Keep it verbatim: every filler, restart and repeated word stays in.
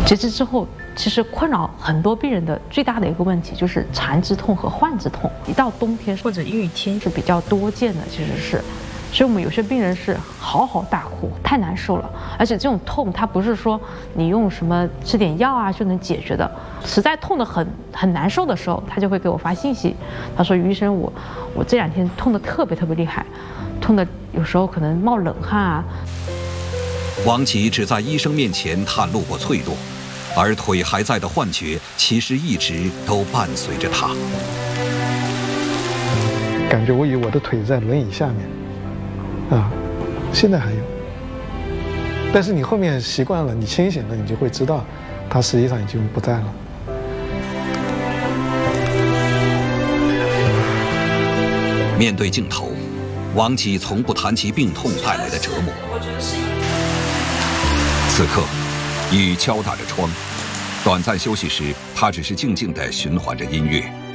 截肢之后，其实困扰很多病人的最大的一个问题就是缠肢痛和患肢痛。一到冬天或者阴雨天是比较多见的，其实是。所以我们有些病人是嚎嚎大哭，太难受了。而且这种痛，它不是说你用什么吃点药啊就能解决的。实在痛得很很难受的时候，他就会给我发信息，他说：“于医生，我我这两天痛得特别特别厉害，痛得有时候可能冒冷汗啊。” 王琦只在医生面前袒露过脆弱，而腿还在的幻觉其实一直都伴随着他。 感觉我以为我的腿在轮椅下面，啊，现在还有。但是你后面习惯了，你清醒了，你就会知道，它实际上已经不在了。 面对镜头，王琦从不谈及病痛带来的折磨。此刻，雨敲打着窗，短暂休息时，他只是静静地循环着音乐。